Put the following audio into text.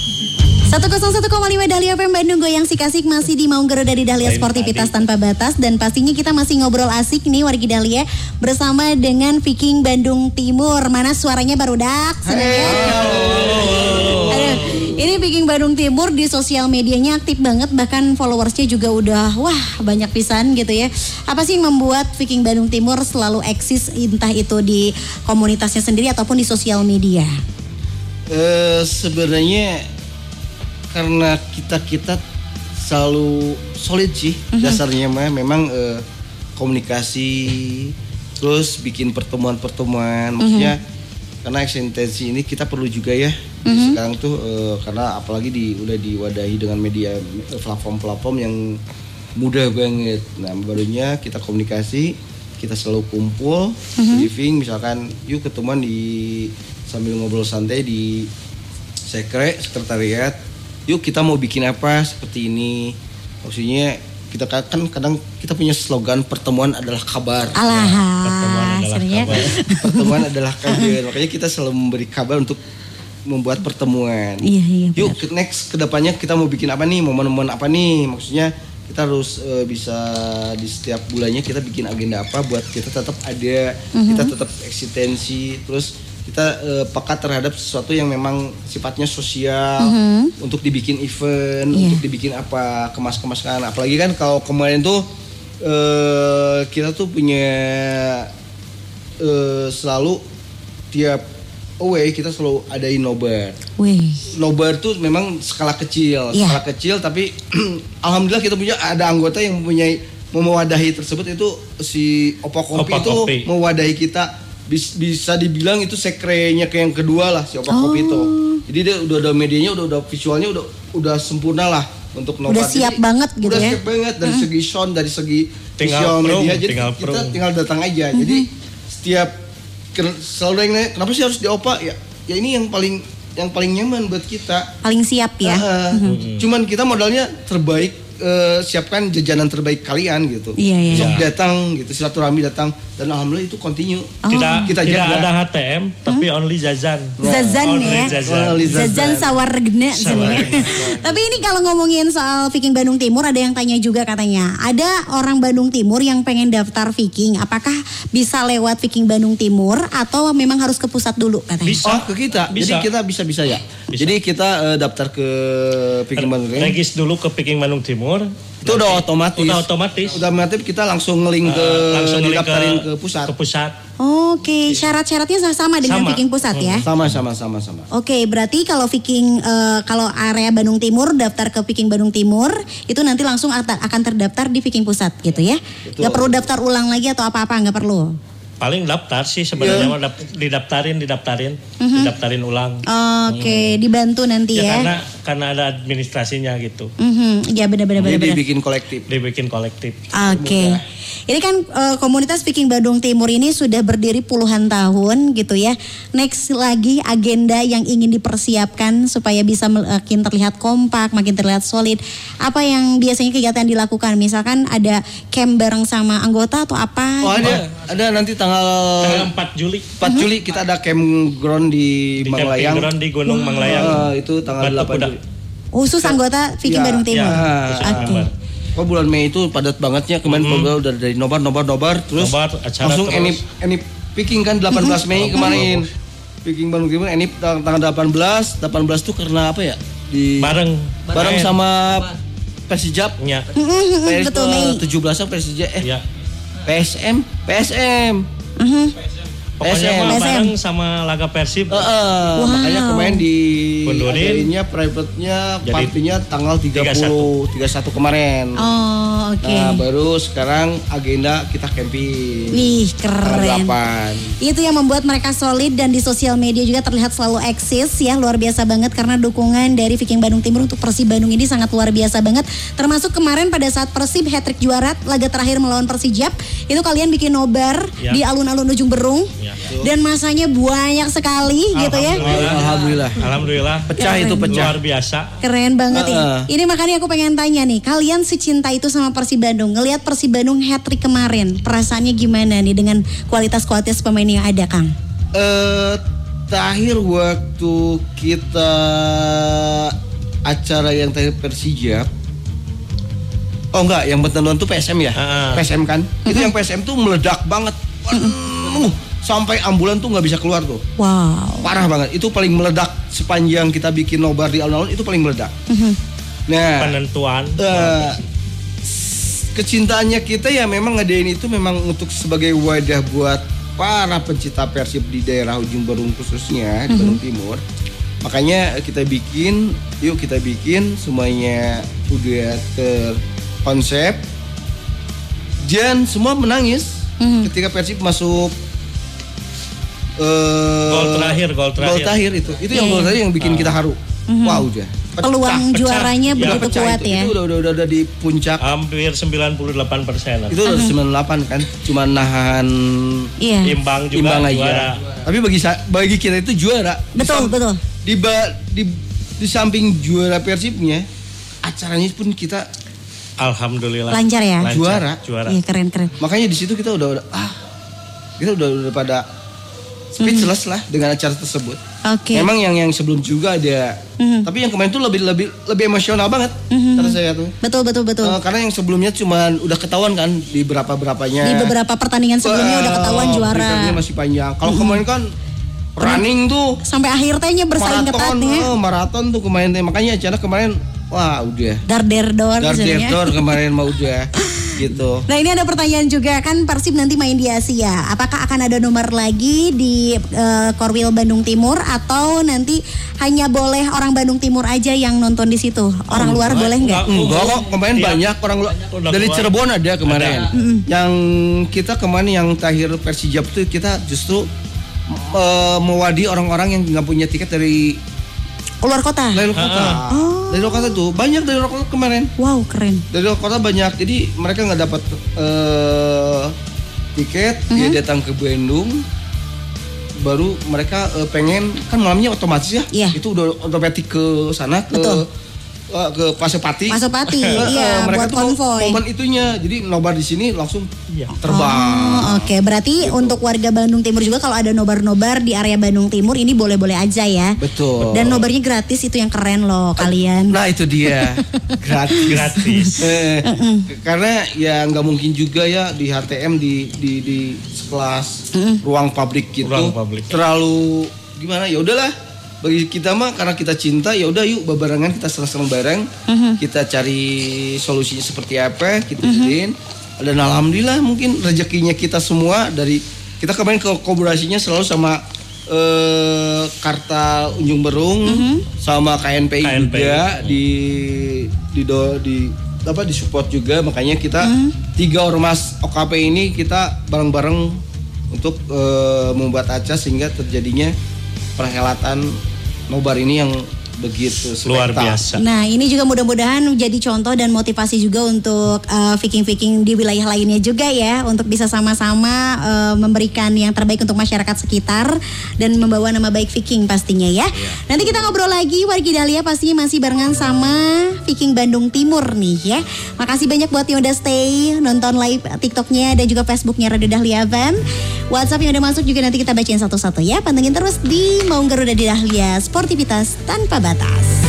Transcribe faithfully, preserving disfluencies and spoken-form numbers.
seratus satu koma lima Dahlia F M Bandung, goyang si kasih masih di Maunggero dari Dahlia Sportivitas tanpa batas. Dan pastinya kita masih ngobrol asik nih wargi Dahlia bersama dengan Viking Bandung Timur. Mana suaranya baru dak? Hey. Aduh, ini Viking Bandung Timur di sosial medianya aktif banget, bahkan followersnya juga udah wah banyak pisan gitu ya. Apa sih yang membuat Viking Bandung Timur selalu eksis entah itu di komunitasnya sendiri ataupun di sosial media? Uh, sebenarnya karena kita-kita selalu solid sih mm-hmm. dasarnya mah memang uh, komunikasi terus bikin pertemuan-pertemuan mm-hmm. maksudnya karena eksistensi ini kita perlu juga ya mm-hmm. sekarang tuh uh, karena apalagi di udah diwadahi dengan media platform-platform yang mudah banget. Nah barunya kita komunikasi, kita selalu kumpul mm-hmm. briefing misalkan yuk ketemuan di sambil ngobrol santai di sekre sekretariat. Yuk kita mau bikin apa seperti ini. Maksudnya kita kan kadang kita punya slogan pertemuan adalah kabar. Alah, ya, pertemuan adalah sebenarnya. kabar. Pertemuan adalah kabar. Makanya kita selalu memberi kabar untuk membuat pertemuan. Iya, iya, yuk benar. Next kedepannya kita mau bikin apa nih, momen-momen apa nih. Maksudnya kita harus uh, bisa di setiap bulannya kita bikin agenda apa buat kita tetap ada, mm-hmm. kita tetap eksistensi. Terus kita uh, peka terhadap sesuatu yang memang sifatnya sosial mm-hmm. untuk dibikin event, yeah. untuk dibikin apa kemas-kemaskan. Apalagi kan kalau kemarin tuh uh, kita tuh punya uh, selalu tiap away kita selalu adain nobar. Wih. Nobar tuh memang skala kecil, yeah. skala kecil tapi alhamdulillah kita punya ada anggota yang mempunyai mewadahi tersebut itu si Opa Kopi Opa itu Kopi. Mewadahi kita. Bisa dibilang itu sekrenya ke yang kedua lah si Opa oh. Kopi itu. Jadi dia udah ada medianya, udah udah visualnya udah udah sempurna lah untuk nobar. Udah siap jadi, banget gitu udah ya. Udah siap banget dari hmm. segi sound, dari segi visual media. Jadi tinggal kita pro. tinggal datang aja. Hmm. Jadi setiap selalu yang nanya, kenapa sih harus di Opa? Ya, ya ini yang paling yang paling nyaman buat kita. Paling siap ya. Uh, hmm. Cuman kita modalnya terbaik. Uh, siapkan jajanan terbaik kalian gitu. Iya, iya. Besok iya. datang gitu, silaturahmi datang dan alhamdulillah itu continue. Oh. Tidak kita tidak jaga. Ada H T M tapi hmm? only jajan. Zazan only ya. Zazan. Only Zazan. Zazan sawargena sebenarnya. Tapi ini kalau ngomongin soal Viking Bandung Timur ada yang tanya juga katanya. Ada orang Bandung Timur yang pengen daftar Viking, apakah bisa lewat Viking Bandung Timur atau memang harus ke pusat dulu katanya? Bisa. Oh, ke kita. Bisa. Jadi kita bisa-bisa ya. Bisa. Jadi kita uh, daftar ke Viking Bandung Timur. Regis dulu ke Viking Bandung Timur. Itu udah otomatis. Udah otomatis. Udah otomatis kita langsung ngeling ke uh, langsung didaftarin ke, ke pusat. Ke pusat. Oke, okay. Syarat-syaratnya sama dengan sama. Viking Pusat ya? Sama sama sama sama. Oke, okay, berarti kalau Viking uh, kalau area Bandung Timur daftar ke Viking Bandung Timur itu nanti langsung akan terdaftar di Viking Pusat gitu ya? Betul. Gak perlu daftar ulang lagi atau apa-apa, gak perlu? Paling daftar sih sebenarnya yeah. didaftarin, didaftarin, mm-hmm. didaftarin ulang. Oke, okay. hmm. dibantu nanti ya. ya. Karena karena ada administrasinya gitu. Mm-hmm. Ya benar-benar. Jadi dibikin kolektif. Dibikin kolektif. Oke. Okay. Ini kan uh, komunitas Viking Bandung Timur ini sudah berdiri puluhan tahun gitu ya. Next lagi agenda yang ingin dipersiapkan supaya bisa makin terlihat kompak, makin terlihat solid. Apa yang biasanya kegiatan dilakukan? Misalkan ada camp bareng sama anggota atau apa? Oh ada, ada nanti tanggal, tanggal empat Juli. empat Juli kita ada campground di, di Manglayang. Campground di Gunung wow. Manglayang. Uh, itu tanggal delapan Juli. Khusus anggota Viking ya, Bandung Timur. Ya, Oke. Okay. Oh bulan Mei itu padat bangetnya kemarin mm-hmm. program udah dari nobar nobar nobar terus nobar, langsung enip enip Viking kan delapan belas Mei mm-hmm. kemarin Viking Bandung Timur enip tanggal delapan belas delapan belas tuh karena apa ya di bareng bareng sama Persijap ya mm-hmm. betul Mei tujuh belasan Persijap eh ya. P S M P S M mm-hmm. Pokoknya mah bareng sama laga Persib. Uh, uh, wow. Makanya kemarin di adainnya private-nya partinya tanggal tiga puluh tiga puluh satu kemarin. Oh, oke. Okay. Nah, baru sekarang agenda kita camping. Wih, keren. delapan Itu yang membuat mereka solid dan di sosial media juga terlihat selalu eksis ya, luar biasa banget karena dukungan dari Viking Bandung Timur untuk Persib Bandung ini sangat luar biasa banget. Termasuk kemarin pada saat Persib hat-trick juara laga terakhir melawan Persijap, itu kalian bikin nobar ya. Di alun-alun Ujung Berung. Ya. Dan masanya banyak sekali gitu ya. Alhamdulillah. Alhamdulillah. Pecah itu pecah. Luar biasa. Keren banget uh, uh. Ini makanya aku pengen tanya nih, kalian secinta itu sama Persib Bandung, ngelihat Persib Bandung hat-trick kemarin, perasaannya gimana nih dengan kualitas-kualitas pemain yang ada, Kang? Eh, uh, terakhir waktu kita acara yang terakhir Persija. Oh enggak, yang pertemuan tuh P S M ya, Uh. P S M kan. Itu yang P S M tuh meledak banget. Waduh, sampai ambulan tuh nggak bisa keluar tuh. Wow. Parah banget. Itu paling meledak sepanjang kita bikin nobar di alun-alun, itu paling meledak. Nah, Penentuan. eh, kecintaannya kita ya memang ngadain itu memang untuk sebagai wadah buat para pencinta Persib di daerah Ujung Berung khususnya di Bandung Timur. Makanya kita bikin, yuk kita bikin semuanya udah terkonsep. Dan semua menangis ketika Persib masuk uh, Gol terakhir, gol terakhir. Gol terakhir itu. Itu yang Iya. gol terakhir yang bikin kita haru. Wah, udah. Peluang pecah. juaranya Ya, begitu Pecah kuat itu. ya. Itu udah udah udah, udah di puncak. Hampir sembilan puluh delapan persen. Itu udah sembilan puluh delapan kan. Cuma nahan Iya. Imbang juga imbang aja. juara. Tapi bagi sa- bagi kita itu juara. Di Betul, sam- betul. Di, ba- di di samping juara Persibnya, acaranya pun kita Alhamdulillah. Lancar ya? Juara. Juara. Iya, keren-keren. makanya di situ kita udah udah ah kita udah udah pada speechless lah dengan acara tersebut. Oke. Memang yang yang sebelum juga ada, tapi yang kemarin tuh lebih lebih lebih emosional banget kata saya tuh. Betul, betul, betul. Eh, karena yang sebelumnya cuman udah ketahuan kan di berapa berapanya. Di beberapa pertandingan sebelumnya udah ketahuan juara. Prediksinya masih panjang. Kalau kemarin kan running tuh Sampai akhir tehnya bersaing ketat maraton, ya. oh, maraton tuh kemarin teh. Makanya acara kemarin wah udah. Dar der dor Dar misalnya. der dor kemarin mah udah gitu. Nah ini ada pertanyaan juga kan Persib nanti main di Asia. Apakah akan ada nomor lagi di eh, Korwil Bandung Timur atau nanti hanya boleh orang Bandung Timur aja yang nonton di situ? Orang luar boleh nggak? Enggak kok, kemarin Iya. banyak orang lu- Udah dari keluar. Cirebon ada kemarin. Ada. Yang kita kemarin yang terakhir Persija itu kita justru eh, mewadi orang-orang yang nggak punya tiket dari Keluar kota? dari luar kota. Dari luar kota tuh banyak dari luar kota kemarin. Wow keren. Dari luar kota banyak. Jadi mereka nggak dapat eh, tiket, dia datang ke Bandung. Baru mereka eh, pengen kan malamnya otomatis ya. Iya. Itu udah otomatis ke sana ke Betul. eh, ke Pasopati. Pasopati, Eh, iya, mereka buat tuh konvoy. momen itunya. Jadi nobar di sini langsung Iya. terbang. Oh, Oke, berarti untuk warga Bandung Timur juga kalau ada nobar-nobar di area Bandung Timur ini boleh-boleh aja ya. Betul. Dan nobarnya gratis itu yang keren loh kalian. Nah itu dia gratis. Gratis. Eh, karena ya nggak mungkin juga ya di H T M di di di sekelas ruang publik gitu Ruang publik. terlalu gimana ya udahlah bagi kita mah karena kita cinta ya udah yuk barengan kita sama-sama bareng kita cari solusinya seperti apa kita jadiin dan alhamdulillah mungkin rezekinya kita semua dari kita kemarin kolaborasinya selalu sama eh, Karta Ujung Berung sama K N P I, K N P I. juga di di do, di apa di support juga makanya kita tiga ormas O K P ini kita bareng-bareng untuk eh, membuat acara sehingga terjadinya perhelatan nobar ini yang begitu Luar spektak. biasa. Nah ini juga mudah-mudahan jadi contoh dan motivasi juga untuk uh, viking-viking di wilayah lainnya juga ya. Untuk bisa sama-sama uh, memberikan yang terbaik untuk masyarakat sekitar. Dan membawa nama baik Viking pastinya ya. Nanti kita ngobrol lagi Wargi Dahlia pastinya masih barengan sama Viking Bandung Timur nih ya. Makasih banyak buat yang udah stay nonton live TikToknya dan juga Facebooknya Radio Dahlia F M. WhatsApp yang udah masuk juga nanti kita bacain satu-satu ya. Pantengin terus di Maung Garuda di Dahlia, sportivitas tanpa batas.